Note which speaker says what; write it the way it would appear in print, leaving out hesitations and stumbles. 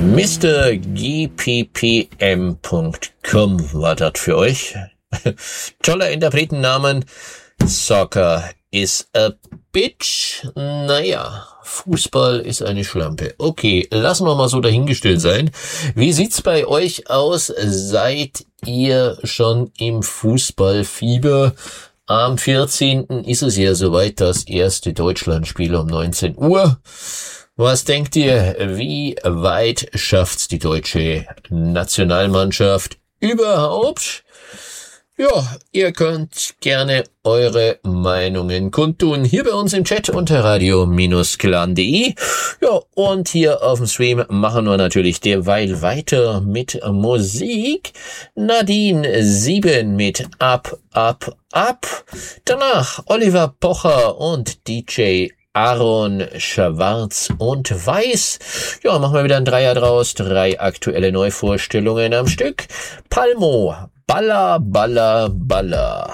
Speaker 1: MrGPPM.com war das für euch. Toller Interpretennamen. Soccer is a bitch. Naja, Fußball ist eine Schlampe. Okay, lassen wir mal so dahingestellt sein. Wie sieht's bei euch aus? Seid ihr schon im Fußballfieber? Am 14. ist es ja soweit, das erste Deutschlandspiel um 19 Uhr. Was denkt ihr, wie weit schafft's die deutsche Nationalmannschaft überhaupt? Ja, ihr könnt gerne eure Meinungen kundtun hier bei uns im Chat unter radio-clan.de. Ja, und hier auf dem Stream machen wir natürlich derweil weiter mit Musik. Nadine 7 mit Up, Up, Up. Danach Oliver Pocher und DJ Aaron Schwarz und Weiß. Ja, machen wir wieder ein Dreier draus. 3 aktuelle Neuvorstellungen am Stück. Palmo. Baller, Baller, Baller.